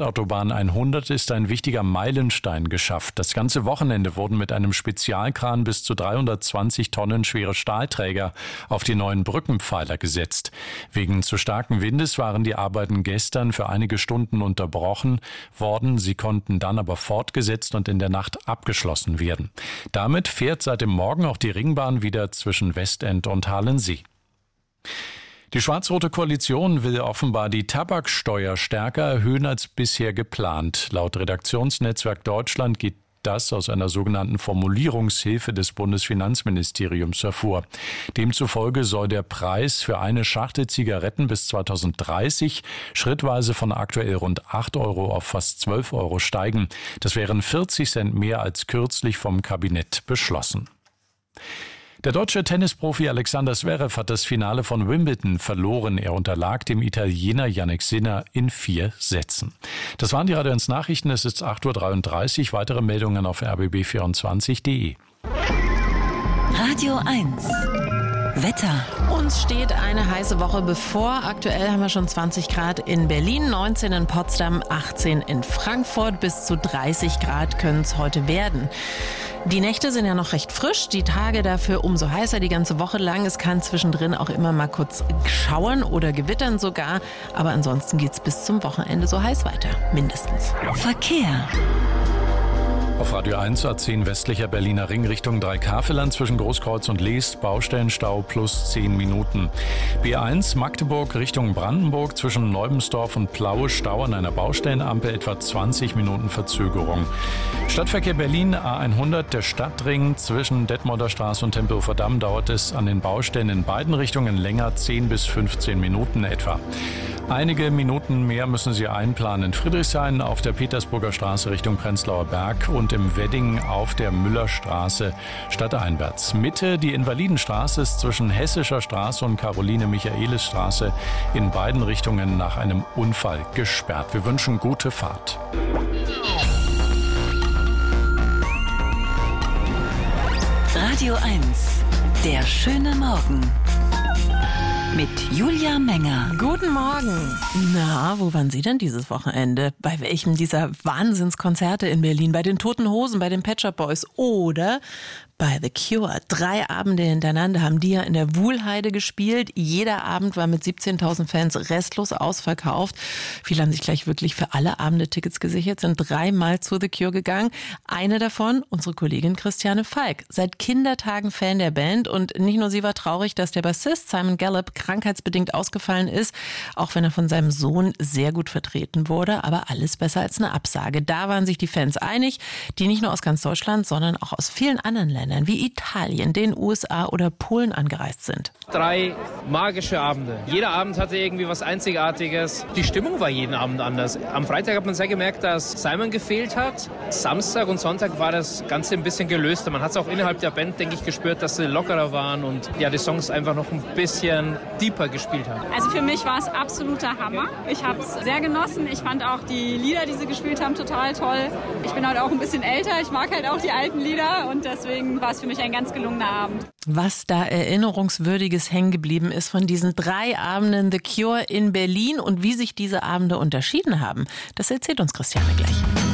Stadtautobahn 100 ist ein wichtiger Meilenstein geschafft. Das ganze Wochenende wurden mit einem Spezialkran bis zu 320 Tonnen schwere Stahlträger auf die neuen Brückenpfeiler gesetzt. Wegen zu starken Windes waren die Arbeiten gestern für einige Stunden unterbrochen worden. Sie konnten dann aber fortgesetzt und in der Nacht abgeschlossen werden. Damit fährt seit dem Morgen auch die Ringbahn wieder zwischen Westend und Halensee. Die schwarz-rote Koalition will offenbar die Tabaksteuer stärker erhöhen als bisher geplant. Laut Redaktionsnetzwerk Deutschland geht das aus einer sogenannten Formulierungshilfe des Bundesfinanzministeriums hervor. Demzufolge soll der Preis für eine Schachtel Zigaretten bis 2030 schrittweise von aktuell rund 8 Euro auf fast 12 Euro steigen. Das wären 40 Cent mehr als kürzlich vom Kabinett beschlossen. Der deutsche Tennisprofi Alexander Zverev hat das Finale von Wimbledon verloren. Er unterlag dem Italiener Jannik Sinner in 4 Sätzen. Das waren die Radio 1 Nachrichten. Es ist 8.33 Uhr. Weitere Meldungen auf rbb24.de. Radio 1 Wetter. Uns steht eine heiße Woche bevor. Aktuell haben wir schon 20 Grad in Berlin, 19 in Potsdam, 18 in Frankfurt. Bis zu 30 Grad können es heute werden. Die Nächte sind ja noch recht frisch, die Tage dafür umso heißer die ganze Woche lang. Es kann zwischendrin auch immer mal kurz schauern oder gewittern sogar. Aber ansonsten geht's bis zum Wochenende so heiß weiter, mindestens. Verkehr. Auf Radio 1 A10 westlicher Berliner Ring Richtung Dreikafel zwischen Großkreuz und Leest, Baustellenstau plus 10 Minuten. B1 Magdeburg Richtung Brandenburg zwischen Neubensdorf und Plaue, Stau an einer Baustellenampel, etwa 20 Minuten Verzögerung. Stadtverkehr Berlin A100, der Stadtring zwischen Detmolder Straße und Tempelhofer Damm dauert es an den Baustellen in beiden Richtungen länger, 10 bis 15 Minuten etwa. Einige Minuten mehr müssen Sie einplanen in Friedrichshain auf der Petersburger Straße Richtung Prenzlauer Berg und im Wedding auf der Müllerstraße stadteinwärts. Mitte die Invalidenstraße ist zwischen Hessischer Straße und Caroline-Michaelis-Straße in beiden Richtungen nach einem Unfall gesperrt. Wir wünschen gute Fahrt. Radio 1, der schöne Morgen. Mit Julia Menger. Guten Morgen. Na, wo waren Sie denn dieses Wochenende? Bei welchem dieser Wahnsinnskonzerte in Berlin? Bei den Toten Hosen, bei den Pet Shop Boys oder bei The Cure? 3 Abende hintereinander haben die ja in der Wuhlheide gespielt. Jeder Abend war mit 17.000 Fans restlos ausverkauft. Viele haben sich gleich wirklich für alle Abende Tickets gesichert, sind 3-mal zu The Cure gegangen. Eine davon, unsere Kollegin Christiane Falk, seit Kindertagen Fan der Band. Und nicht nur sie war traurig, dass der Bassist Simon Gallup krankheitsbedingt ausgefallen ist, auch wenn er von seinem Sohn sehr gut vertreten wurde. Aber alles besser als eine Absage. Da waren sich die Fans einig, die nicht nur aus ganz Deutschland, sondern auch aus vielen anderen Ländern wie Italien, den USA oder Polen angereist sind. 3 magische Abende. Jeder Abend hatte irgendwie was Einzigartiges. Die Stimmung war jeden Abend anders. Am Freitag hat man sehr gemerkt, dass Simon gefehlt hat. Samstag und Sonntag war das Ganze ein bisschen gelöster. Man hat es auch innerhalb der Band, denke ich, gespürt, dass sie lockerer waren und ja, die Songs einfach noch ein bisschen deeper gespielt haben. Also für mich war es absoluter Hammer. Ich habe es sehr genossen. Ich fand auch die Lieder, die sie gespielt haben, total toll. Ich bin halt auch ein bisschen älter. Ich mag halt auch die alten Lieder und deswegen war es für mich ein ganz gelungener Abend. Was da Erinnerungswürdiges hängen geblieben ist von diesen 3 Abenden The Cure in Berlin und wie sich diese Abende unterschieden haben, das erzählt uns Christiane gleich.